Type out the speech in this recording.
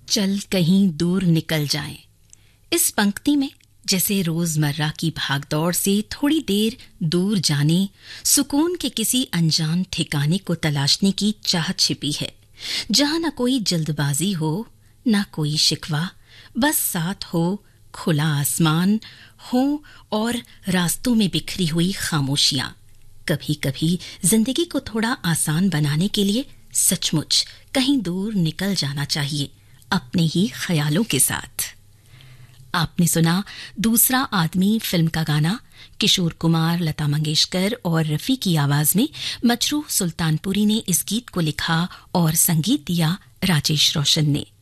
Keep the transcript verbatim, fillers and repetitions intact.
चल कहीं दूर निकल जाएं। इस पंक्ति में जैसे रोजमर्रा की भागदौड़ से थोड़ी देर दूर जाने, सुकून के किसी अनजान ठिकाने को तलाशने की चाहत छिपी है, जहां न कोई जल्दबाजी हो, न कोई शिकवा, बस साथ हो खुला आसमान हो और रास्तों में बिखरी हुई खामोशियां। कभी कभी जिंदगी को थोड़ा आसान बनाने के लिए सचमुच कहीं दूर निकल जाना चाहिए, अपने ही ख्यालों के साथ। आपने सुना दूसरा आदमी फिल्म का गाना, किशोर कुमार, लता मंगेशकर और रफी की आवाज में मजरूह सुल्तानपुरी ने इस गीत को लिखा और संगीत दिया राजेश रोशन ने।